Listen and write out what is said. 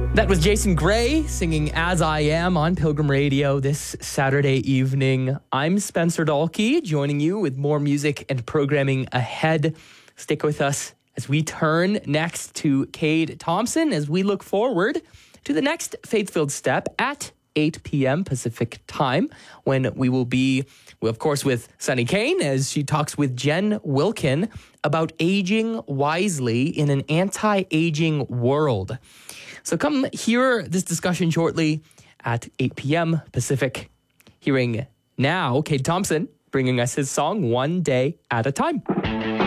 That was Jason Gray singing As I Am on Pilgrim Radio this Saturday evening. I'm Spencer Dahlke, joining you with more music and programming ahead. Stick with us as we turn next to Cade Thompson as we look forward to the next Faith-Filled Step at 8 p.m. Pacific time, when we will be, of course, with Sunny Kane as she talks with Jen Wilkin about aging wisely in an anti-aging world. So come hear this discussion shortly at 8 p.m. Pacific. Hearing now, Cade Thompson bringing us his song, One Day at a Time.